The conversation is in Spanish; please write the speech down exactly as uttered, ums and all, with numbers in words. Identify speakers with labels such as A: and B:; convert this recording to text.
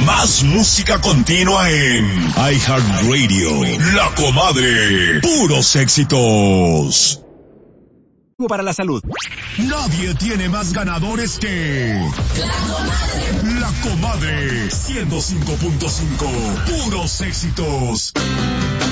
A: Más música continua en iHeartRadio. La Comadre. Puros éxitos.
B: Para la salud.
A: Nadie tiene más ganadores que La Comadre. La Comadre. ciento cinco punto cinco. Puros éxitos.